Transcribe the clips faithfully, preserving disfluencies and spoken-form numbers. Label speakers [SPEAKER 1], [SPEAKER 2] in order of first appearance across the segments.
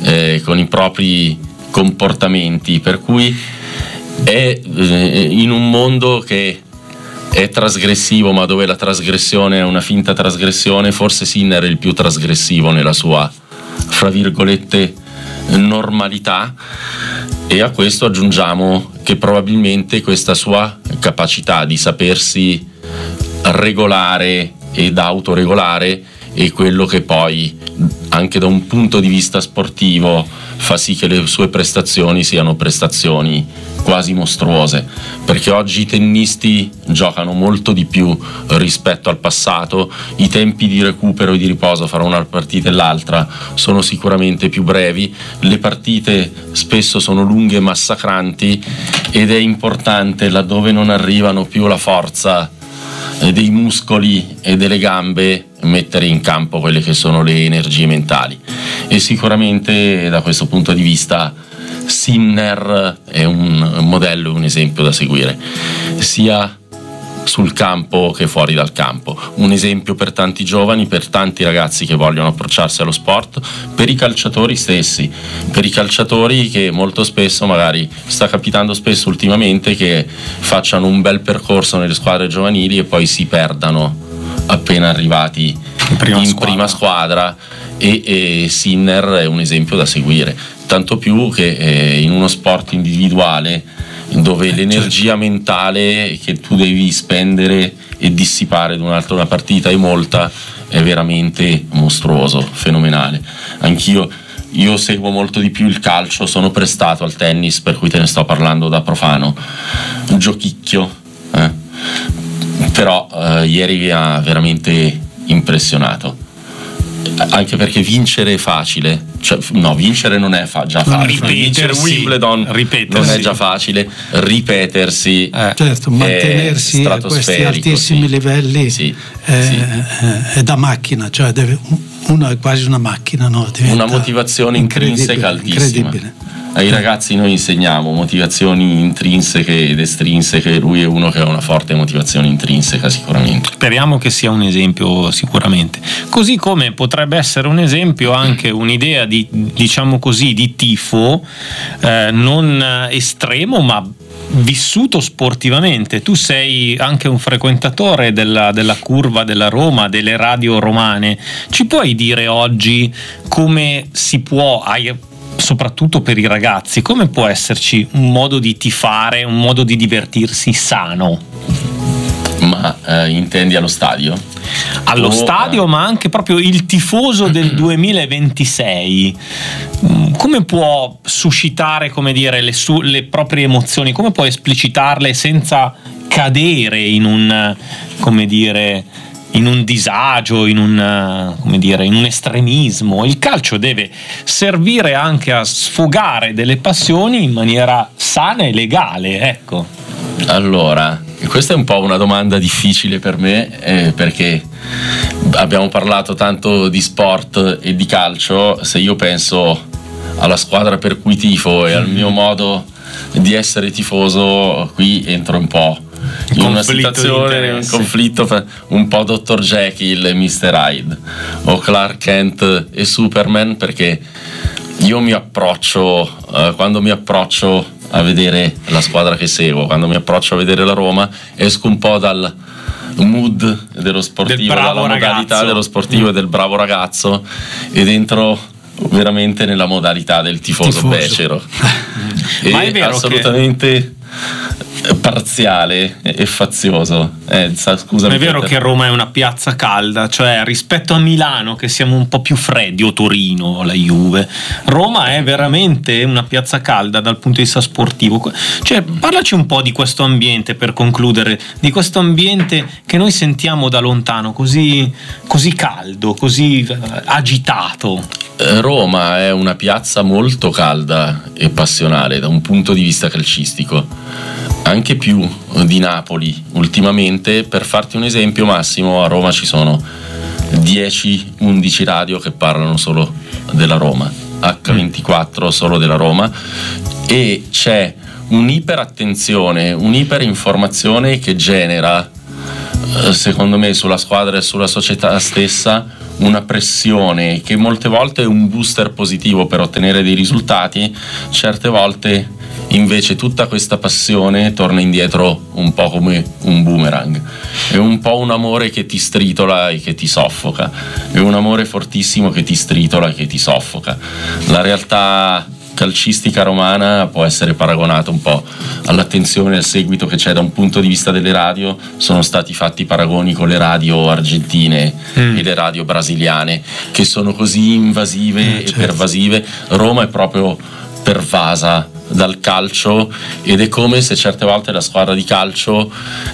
[SPEAKER 1] eh, con i propri comportamenti, per cui è eh, in un mondo che è trasgressivo, ma dove la trasgressione è una finta trasgressione, forse Sinner è il più trasgressivo nella sua, fra virgolette, normalità, e a questo aggiungiamo che probabilmente questa sua capacità di sapersi regolare ed autoregolare è quello che poi, anche da un punto di vista sportivo, fa sì che le sue prestazioni siano prestazioni quasi mostruose, perché oggi i tennisti giocano molto di più rispetto al passato, i tempi di recupero e di riposo fra una partita e l'altra sono sicuramente più brevi, le partite spesso sono lunghe e massacranti, ed è importante, laddove non arrivano più la forza dei muscoli e delle gambe, mettere in campo quelle che sono le energie mentali, e sicuramente da questo punto di vista Sinner è un modello, un esempio da seguire, sia sul campo che fuori dal campo, un esempio per tanti giovani, per tanti ragazzi che vogliono approcciarsi allo sport, per i calciatori stessi, per i calciatori che molto spesso, magari sta capitando spesso ultimamente, che facciano un bel percorso nelle squadre giovanili e poi si perdano appena arrivati in prima, in squadra. prima squadra e, e Sinner è un esempio da seguire, tanto più che eh, in uno sport individuale dove eh, l'energia certo. mentale che tu devi spendere e dissipare durante una partita è molta, è veramente mostruoso, fenomenale. Anch'io io seguo molto di più il calcio, sono prestato al tennis, per cui te ne sto parlando da profano, giochicchio, eh. però eh, ieri mi ha veramente impressionato, anche perché vincere è facile, cioè, no, vincere non è fa- già facile, vincere Wimbledon non è già facile, ripetersi
[SPEAKER 2] eh, certo, mantenersi a questi altissimi sì. livelli sì, è, sì. è da macchina, cioè deve, uno è quasi una macchina, no?
[SPEAKER 1] Una motivazione intrinseca altissima. Incredibile. Ai ragazzi noi insegniamo motivazioni intrinseche ed estrinseche, lui è uno che ha una forte motivazione intrinseca sicuramente.
[SPEAKER 3] Speriamo che sia un esempio sicuramente, così come potrebbe essere un esempio anche un'idea di, diciamo così, di tifo eh, non estremo ma vissuto sportivamente. Tu sei anche un frequentatore della, della curva della Roma, delle radio romane, ci puoi dire oggi come si può, hai soprattutto per i ragazzi, come può esserci un modo di tifare, un modo di divertirsi sano?
[SPEAKER 1] Ma eh, intendi allo stadio?
[SPEAKER 3] Allo oh, stadio,
[SPEAKER 1] eh.
[SPEAKER 3] ma anche proprio il tifoso del duemilaventisei. Come può suscitare, come dire, le, su- le proprie emozioni? Come può esplicitarle senza cadere in un, come dire, in un disagio, in un, come dire, in un estremismo? Il calcio deve servire anche a sfogare delle passioni in maniera sana e legale, ecco.
[SPEAKER 1] Allora, questa è un po' una domanda difficile per me, eh, perché abbiamo parlato tanto di sport e di calcio. Se io penso alla squadra per cui tifo e al mio modo di essere tifoso, qui entro un po' in una situazione, un conflitto un po' dottor Jekyll e mister Hyde, o Clark Kent e Superman, perché io mi approccio eh, quando mi approccio a vedere la squadra che seguo, quando mi approccio a vedere la Roma, esco un po' dal mood dello sportivo,
[SPEAKER 3] del
[SPEAKER 1] dalla modalità
[SPEAKER 3] ragazzo.
[SPEAKER 1] dello sportivo e del bravo ragazzo, ed entro veramente nella modalità del tifoso, tifoso. becero
[SPEAKER 3] Ma
[SPEAKER 1] e
[SPEAKER 3] è vero
[SPEAKER 1] assolutamente che parziale e fazioso. Eh, scusami,
[SPEAKER 3] è vero
[SPEAKER 1] Peter.
[SPEAKER 3] che Roma è una piazza calda, cioè rispetto a Milano che siamo un po' più freddi, o Torino, la Juve, Roma è veramente una piazza calda dal punto di vista sportivo. Cioè, parlaci un po' di questo ambiente, per concludere, di questo ambiente che noi sentiamo da lontano, così, così caldo, così agitato.
[SPEAKER 1] Roma è una piazza molto calda e passionale da un punto di vista calcistico, anche più di Napoli ultimamente. Per farti un esempio, Massimo, a Roma ci sono dieci undici radio che parlano solo della Roma, acca ventiquattro solo della Roma, e c'è un'iperattenzione, un'iperinformazione che genera, secondo me, sulla squadra e sulla società stessa una pressione che molte volte è un booster positivo per ottenere dei risultati, certe volte invece tutta questa passione torna indietro un po' come un boomerang. È un po' un amore che ti stritola e che ti soffoca, è un amore fortissimo che ti stritola e che ti soffoca. La realtà calcistica romana può essere paragonata un po' all'attenzione e al seguito che c'è da un punto di vista delle radio. Sono stati fatti paragoni con le radio argentine mm. e le radio brasiliane, che sono così invasive mm, certo. e pervasive. Roma è proprio pervasa dal calcio, ed è come se certe volte la squadra di calcio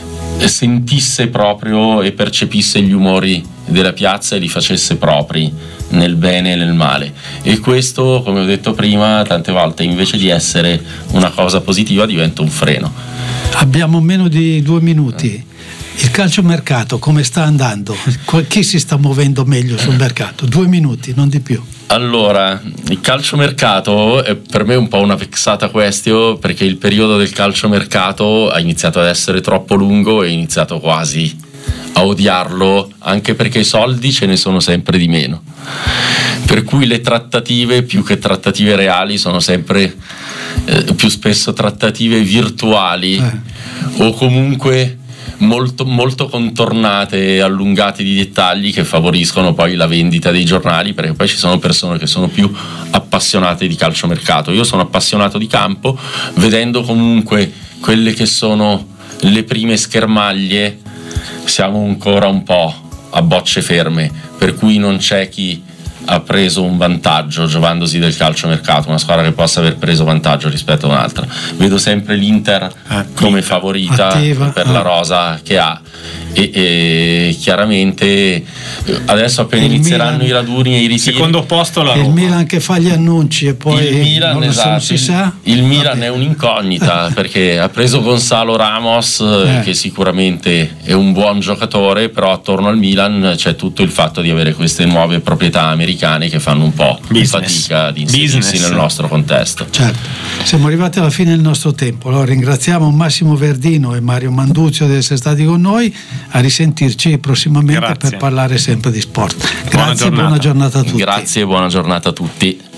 [SPEAKER 1] sentisse proprio e percepisse gli umori della piazza e li facesse propri nel bene e nel male. E questo, come ho detto prima, tante volte invece di essere una cosa positiva diventa un freno.
[SPEAKER 2] Abbiamo meno di due minuti. Il calciomercato come sta andando? Chi si sta muovendo meglio sul mercato? Due minuti, non di più.
[SPEAKER 1] Allora, il calciomercato è per me un po' una vexata question, perché il periodo del calciomercato ha iniziato ad essere troppo lungo e ho iniziato quasi a odiarlo, anche perché i soldi ce ne sono sempre di meno, per cui le trattative, più che trattative reali, sono sempre eh, più spesso trattative virtuali eh. o comunque molto, molto contornate e allungate di dettagli, che favoriscono poi la vendita dei giornali, perché poi ci sono persone che sono più appassionate di calciomercato. Io sono appassionato di campo, vedendo comunque quelle che sono le prime schermaglie siamo ancora un po' a bocce ferme, per cui non c'è chi ha preso un vantaggio giovandosi del calciomercato, una squadra che possa aver preso vantaggio rispetto a un'altra. Vedo sempre l'Inter attiva, come favorita attiva, per ah. la rosa che ha, e, e chiaramente adesso appena
[SPEAKER 2] il
[SPEAKER 1] inizieranno
[SPEAKER 2] Milan,
[SPEAKER 1] i raduni e i ritiri,
[SPEAKER 3] secondo posto la Roma.
[SPEAKER 2] Il Milan che fa gli annunci e poi
[SPEAKER 1] il Milan,
[SPEAKER 2] non,
[SPEAKER 1] esatto,
[SPEAKER 2] non si sa.
[SPEAKER 1] Il Milan è un'incognita perché ha preso Gonzalo Ramos eh. che sicuramente è un buon giocatore, però attorno al Milan c'è tutto il fatto di avere queste nuove proprietà americane che fanno un po'
[SPEAKER 3] Business.
[SPEAKER 1] fatica di inserirsi
[SPEAKER 3] Business.
[SPEAKER 1] nel nostro contesto.
[SPEAKER 2] Certo, siamo arrivati alla fine del nostro tempo. Allora ringraziamo Massimo Verdino e Mario Manduzio di essere stati con noi. A risentirci prossimamente. Grazie. Per parlare sempre di sport. Grazie, buona giornata, buona giornata a tutti.
[SPEAKER 1] Grazie e buona giornata a tutti.